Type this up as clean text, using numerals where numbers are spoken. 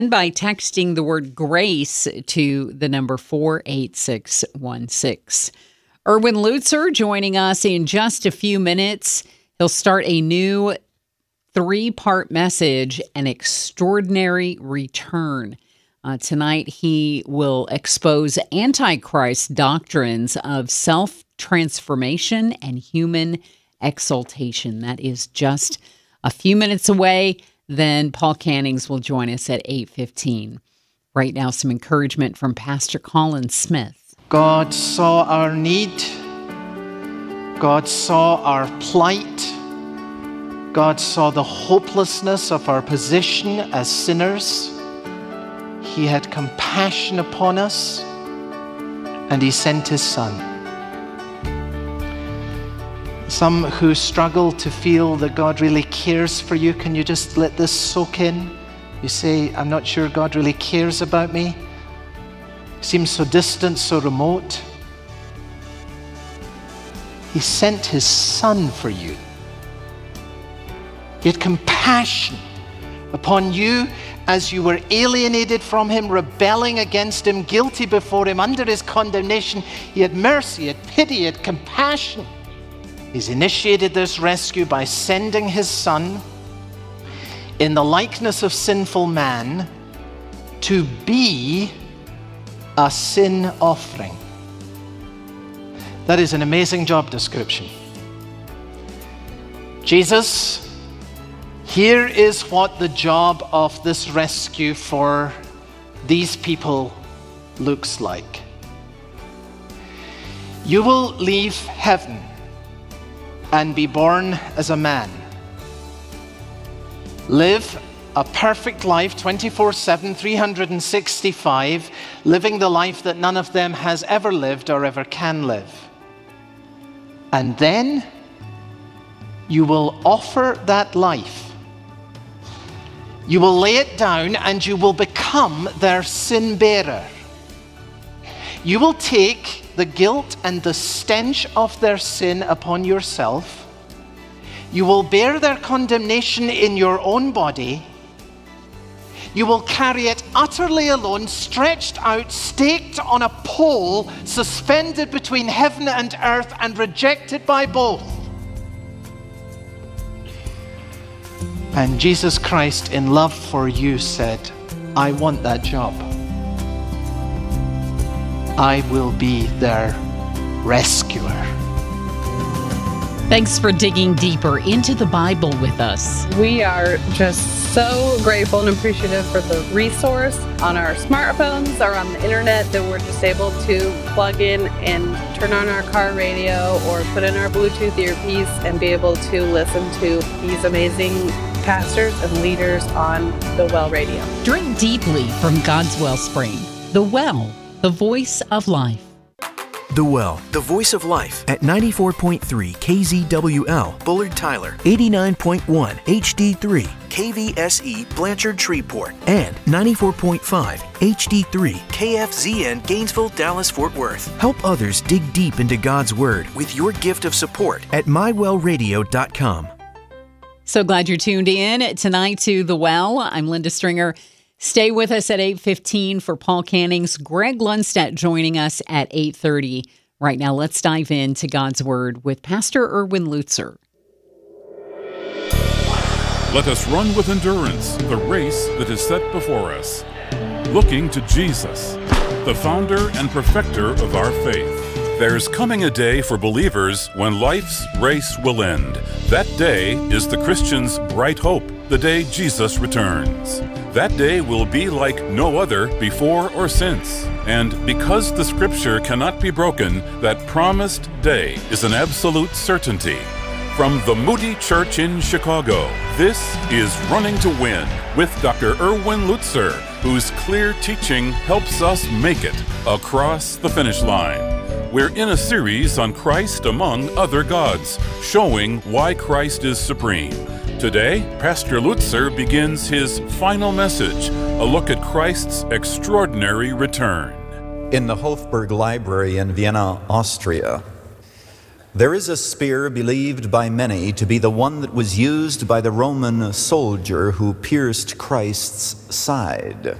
by texting the word grace to the number 48616. Erwin Lutzer joining us in just a few minutes. He'll start a new 3-part message, An Extraordinary Return. Tonight, he will expose Antichrist doctrines of self-transformation and human exaltation. That is just a few minutes away. Then Paul Cannings will join us at 8:15. Right now, some encouragement from Pastor Colin Smith. God saw our need. God saw our plight. God saw the hopelessness of our position as sinners. He had compassion upon us, and He sent His Son. Some who struggle to feel that God really cares for you, can you just let this soak in? You say, I'm not sure God really cares about me. He seems so distant, so remote. He sent His Son for you. He had compassion upon you as you were alienated from Him, rebelling against Him, guilty before Him, under His condemnation. He had mercy, He had pity, He had compassion. He's initiated this rescue by sending His Son in the likeness of sinful man to be a sin offering. That is an amazing job description. Jesus, here is what the job of this rescue for these people looks like. You will leave heaven and be born as a man. Live a perfect life 24/7, 365, living the life that none of them has ever lived or ever can live. And then you will offer that life. You will lay it down and you will become their sin bearer. You will take the guilt and the stench of their sin upon yourself. You will bear their condemnation in your own body. You will carry it utterly alone, stretched out, staked on a pole, suspended between heaven and earth, and rejected by both. And Jesus Christ, in love for you, said, I want that job. I will be their rescuer. Thanks for digging deeper into the Bible with us. We are just so grateful and appreciative for the resource on our smartphones or on the internet that we're just able to plug in and turn on our car radio or put in our Bluetooth earpiece and be able to listen to these amazing pastors and leaders on the Well Radio. Drink deeply from God's wellspring. The Well, the voice of life. The Well, the voice of life at 94.3 KZWL, Bullard Tyler, 89.1 HD3, KVSE, Blanchard Shreveport, and 94.5 HD3, KFZN, Gainesville, Dallas, Fort Worth. Help others dig deep into God's Word with your gift of support at mywellradio.com. So glad you're tuned in tonight to The Well. I'm Linda Stringer. Stay with us at 8:15 for Paul Cannings. Greg Lundstedt joining us at 8:30. Right now, let's dive into God's Word with Pastor Erwin Lutzer. Let us run with endurance the race that is set before us, looking to Jesus, the founder and perfecter of our faith. There's coming a day for believers when life's race will end. That day is the Christian's bright hope, the day Jesus returns. That day will be like no other before or since. And because the Scripture cannot be broken, that promised day is an absolute certainty. From the Moody Church in Chicago, this is Running to Win with Dr. Erwin Lutzer, whose clear teaching helps us make it across the finish line. We're in a series on Christ among other gods, showing why Christ is supreme. Today, Pastor Lutzer begins his final message, a look at Christ's extraordinary return. In the Hofburg Library in Vienna, Austria, There is a spear believed by many to be the one that was used by the Roman soldier who pierced Christ's side.